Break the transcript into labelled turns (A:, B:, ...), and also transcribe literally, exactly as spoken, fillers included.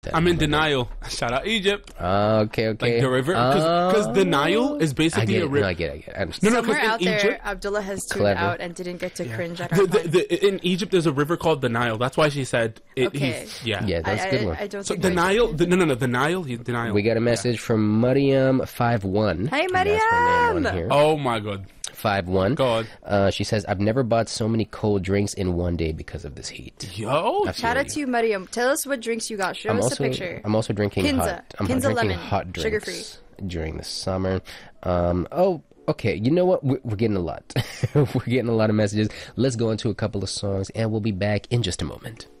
A: I'm in denial. Shout out Egypt.
B: Uh, okay, okay.
A: Like the river, because
B: uh,
A: the Nile is
B: I
A: basically
B: get
A: a
B: it.
A: river.
B: No, I get it. I get it. I understand.
A: No, no,
C: Somewhere
A: because
C: out
A: in
C: there,
A: Egypt,
C: Abdullah has tuned
B: Clever.
C: out and didn't get to
A: yeah.
C: cringe at
A: the,
C: our
A: the,
C: point.
A: the, in Egypt, there's a river called the Nile. That's why she said it.
C: Okay.
A: He's, yeah.
B: Yeah, that's
C: I,
B: a good
C: I,
B: one.
C: I don't
A: So
C: think
A: the
C: I-
A: Nile, the, no, no, no, the Nile. He's the Nile.
B: We got a message from Mariam five one.
C: Hey,
B: That's her name on
C: Mariam!
B: here.
A: Oh my god.
B: five one.
A: God.
B: Uh, she says, I've never bought so many cold drinks in one day because of this heat.
A: Yo.
B: That's
C: Shout
B: really-
C: out to you, Mariam. Tell us what drinks you got. Show
B: I'm
C: us
B: also,
C: a picture.
B: I'm also drinking
C: Kinza.
B: hot. I'm
C: Kinza
B: drinking
C: lemon.
B: hot drinks
C: Sugar-free.
B: during the summer. Um, oh, okay. You know what? We're, we're getting a lot. We're getting a lot of messages. Let's go into a couple of songs, and we'll be back in just a moment.